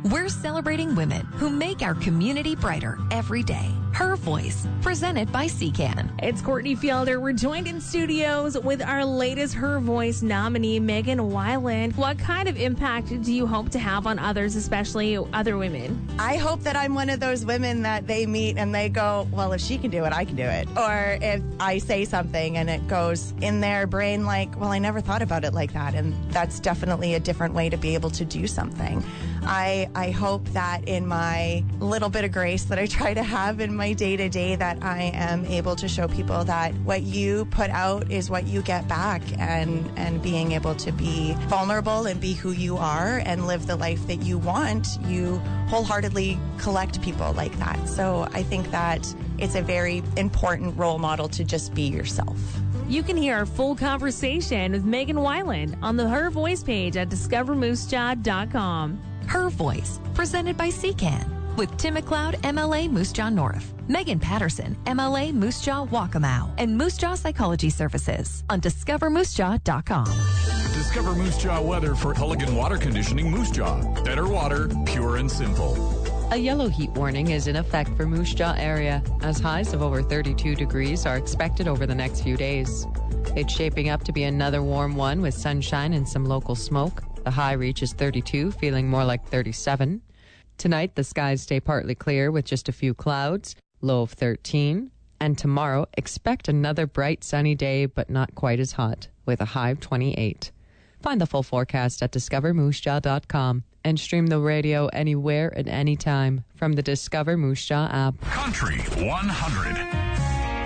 We're celebrating women who make our community brighter every day. Her Voice, presented by CCAN. It's Courtney Fielder. We're joined in studios with our latest Her Voice nominee, Megan Weiland. What kind of impact do you hope to have on others, especially other women? I hope that I'm one of those women that they meet and they go, well, if she can do it, I can do it. Or if I say something and it goes in their brain like, well, I never thought about it like that. And that's definitely a different way to be able to do something. I hope that in my little bit of grace that I try to have in my day-to-day that I am able to show people that what you put out is what you get back, and being able to be vulnerable and be who you are and live the life that you want, you wholeheartedly collect people like that. So I think that it's a very important role model to just be yourself. You can hear our full conversation with Megan Weiland on the Her Voice page at discovermoosejaw.com. Her Voice, presented by CCAN, with Tim McLeod, MLA Moose Jaw North, Megan Patterson, MLA Moose Jaw Waccamaw, and Moose Jaw Psychology Services on discovermoosejaw.com. Discover Moose Jaw weather for Culligan Water Conditioning Moose Jaw. Better water, pure and simple. A yellow heat warning is in effect for Moose Jaw area, as highs of over 32 degrees are expected over the next few days. It's shaping up to be another warm one with sunshine and some local smoke. The high reaches 32, feeling more like 37. Tonight, the skies stay partly clear with just a few clouds, low of 13. And tomorrow, expect another bright sunny day, but not quite as hot, with a high of 28. Find the full forecast at discovermoosejaw.com and stream the radio anywhere and anytime from the Discover Moose Jaw app. Country 100.